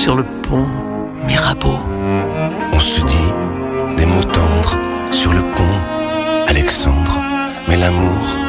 sur le pont Mirabeau. On se dit des mots tendres sur le pont Alexandre, mais l'amour